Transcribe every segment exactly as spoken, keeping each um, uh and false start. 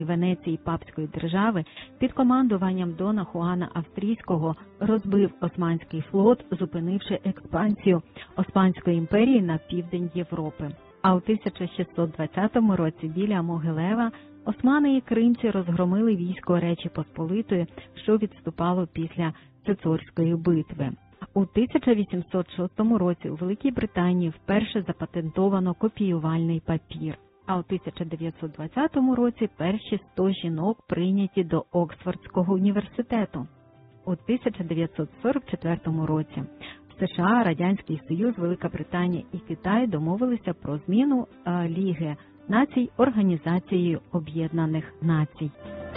Венеції папської держави під командуванням Дона Хуана Австрійського розбив Османський флот, зупинивши експансію Османської імперії на південь Європи. А у тисяча шістсот двадцятому році біля Могилева османи і кримці розгромили військо Речі Посполитої, що відступало після Цицорської битви. У тисяча вісімсот шостому році у Великій Британії вперше запатентовано копіювальний папір. А у тисяча дев'ятсот двадцятому році перші сто жінок прийняті до Оксфордського університету. У тисяча дев'ятсот сорок четвертому році США, Радянський Союз, Велика Британія і Китай домовилися про зміну а, Ліги націй Організацією Об'єднаних Націй.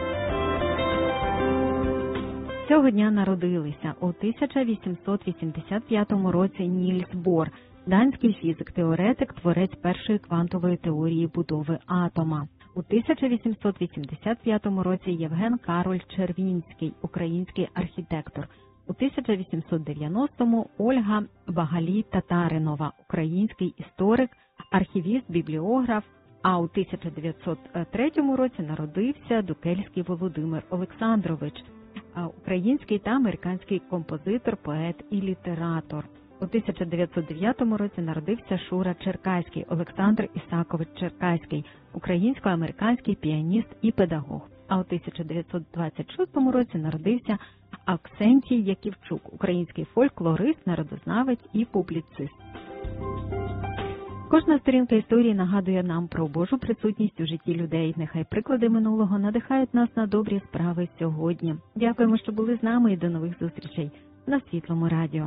Цього дня народилися у тисяча вісімсот вісімдесят п'ятому році Нільс Бор, данський фізик-теоретик, творець першої квантової теорії будови атома. У тисяча вісімсот вісімдесят п'ятому році Євген Кароль Червінський, український архітектор. У тисяча вісімсот дев'яностому Ольга Багалій-Татаринова, український історик, архівіст, бібліограф. А у тисяча дев'ятсот третьому році народився Дукельський Володимир Олександрович, український та американський композитор, поет і літератор. У тисяча дев'ятсот дев'ятому році народився Шура Черкаський, Олександр Ісакович Черкаський, українсько-американський піаніст і педагог. А у тисяча дев'ятсот двадцять шостому році народився Аксентій Яківчук, український фольклорист, народознавець і публіцист. Кожна сторінка історії нагадує нам про Божу присутність у житті людей. Нехай приклади минулого надихають нас на добрі справи сьогодні. Дякуємо, що були з нами, і до нових зустрічей на Світлому радіо.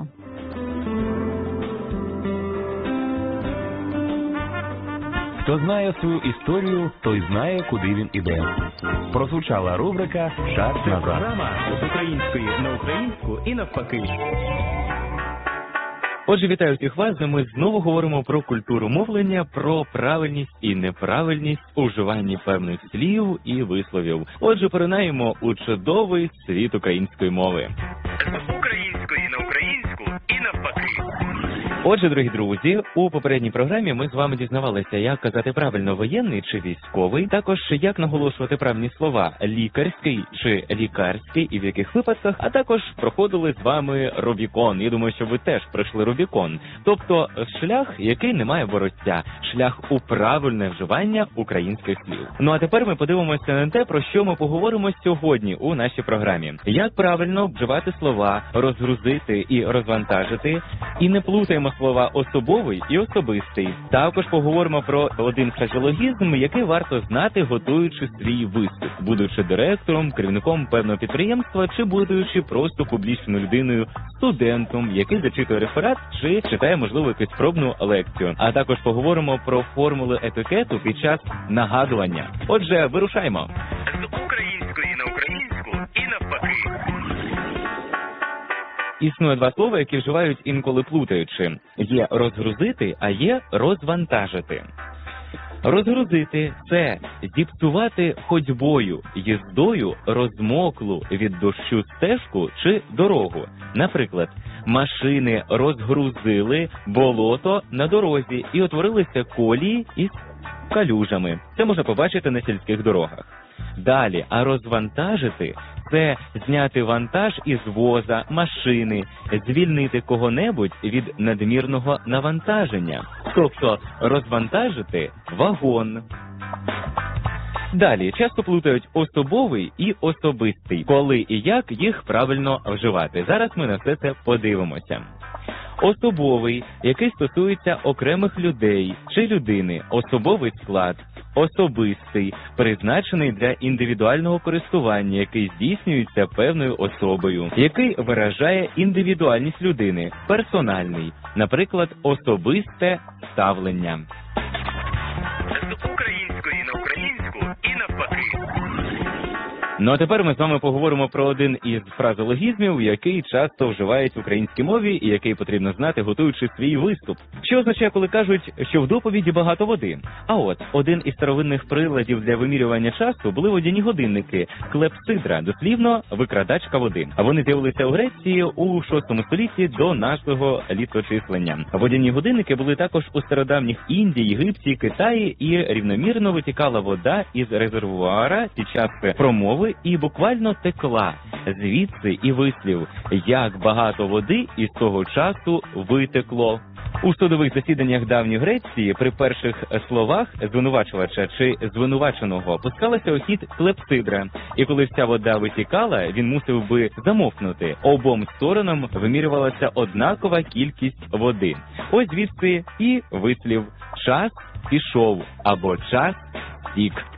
Хто знає свою історію, той знає, куди він іде. Прозвучала рубрика «Час назад». Програма з української на українську і навпаки. Отже, вітаю всіх вас, ми знову говоримо про культуру мовлення, про правильність і неправильність у вживанні певних слів і висловів. Отже, поринаємо у чудовий світ української мови. З української на українську і навпаки. Отже, дорогі друзі, у попередній програмі ми з вами дізнавалися, як казати правильно воєнний чи військовий, також як наголошувати правильні слова лікарський чи лікарський і в яких випадках, а також проходили з вами Рубікон. Я думаю, що ви теж пройшли Рубікон. Тобто шлях, який не має воротця, шлях у правильне вживання українських слів. Ну а тепер ми подивимося на те, про що ми поговоримо сьогодні у нашій програмі. Як правильно вживати слова, розгрузити і розвантажити, і не плутаємо слова особовий і особистий. Також поговоримо про один фразеологізм, який варто знати, готуючи свій виступ, будучи директором, керівником певного підприємства, чи будучи просто публічною людиною, студентом, який зачитує реферат, чи читає, можливо, якусь пробну лекцію. А також поговоримо про формули етикету під час нагадування. Отже, вирушаємо. З української на українську і навпаки. Існує два слова, які вживають інколи плутаючи. Є розгрузити, а є розвантажити. Розгрузити – це зіпсувати ходьбою, їздою розмоклу від дощу стежку чи дорогу. Наприклад, машини розгрузили болото на дорозі і утворилися колії із калюжами. Це можна побачити на сільських дорогах. Далі, а розвантажити – це зняти вантаж із воза, машини, звільнити кого-небудь від надмірного навантаження. Тобто розвантажити вагон. Далі, часто плутають особовий і особистий. Коли і як їх правильно вживати. Зараз ми на все це подивимося. Особовий, який стосується окремих людей чи людини, особовий склад. Особистий, призначений для індивідуального користування, який здійснюється певною особою, який виражає індивідуальність людини, персональний, наприклад, особисте ставлення. З української на українську і навпаки. Ну а тепер ми з вами поговоримо про один із фразологізмів, який часто вживають в українській мові і який потрібно знати, готуючи свій виступ. Що означає, коли кажуть, що в доповіді багато води? А от, один із старовинних приладів для вимірювання часу були водяні годинники – клепсидра, дослівно викрадачка води. А вони з'явилися у Греції у шостому столітті до нашого літочислення. Водяні годинники були також у стародавніх Індії, Єгипті, Китаї, і рівномірно витікала вода із резервуара під час промови і буквально текла. Звідси і вислів «як багато води із того часу витекло». У судових засіданнях давньої Греції при перших словах звинувачувача чи звинуваченого пускалася у хід клепсидра, і коли вся вода витікала, він мусив би замовкнути. Обом сторонам вимірювалася однакова кількість води. Ось звідси і вислів «час пішов» або «час стік».